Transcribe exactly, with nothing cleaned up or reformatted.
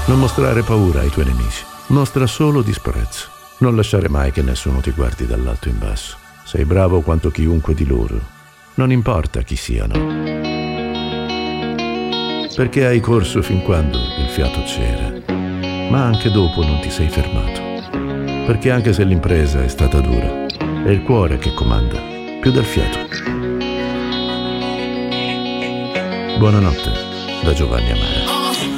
Non mostrare paura ai tuoi nemici. Mostra solo disprezzo. Non lasciare mai che nessuno ti guardi dall'alto in basso. Sei bravo quanto chiunque di loro. Non importa chi siano. Perché hai corso fin quando il fiato c'era, ma anche dopo non ti sei fermato. Perché anche se l'impresa è stata dura, è il cuore che comanda, più del fiato. Buonanotte da Giovanni Amara.